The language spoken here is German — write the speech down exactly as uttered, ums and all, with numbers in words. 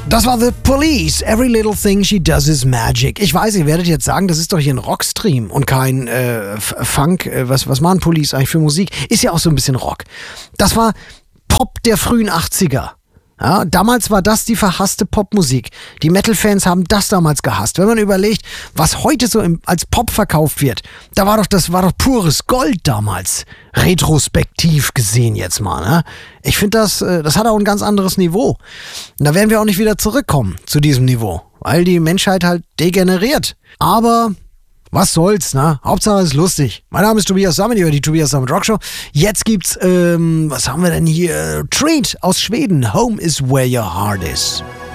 Das war The Police. Every little thing she does is magic. Ich weiß, ihr werdet jetzt sagen, das ist doch hier ein Rockstream und kein äh, Funk. Äh, was, was machen Police eigentlich für Musik? Ist ja auch so ein bisschen Rock. Das war Pop der frühen achtziger. Ja, damals war das die verhasste Popmusik. Die Metal-Fans haben das damals gehasst. Wenn man überlegt, was heute so im, als Pop verkauft wird, da war doch, das war doch pures Gold damals. Retrospektiv gesehen jetzt mal. Ne? Ich finde, das, das hat auch ein ganz anderes Niveau. Und da werden wir auch nicht wieder zurückkommen zu diesem Niveau, weil die Menschheit halt degeneriert. Aber was soll's, ne? Hauptsache es ist lustig. Mein Name ist Tobias Sammet, über die Tobias Sammet Rockshow. Jetzt gibt's, ähm, was haben wir denn hier? Treat aus Schweden. Home is where your heart is.